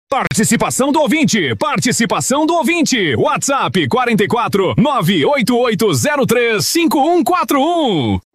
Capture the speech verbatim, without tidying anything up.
Participação do ouvinte, participação do ouvinte. WhatsApp quarenta e quatro, nove oito oito zero três, cinco um quatro um.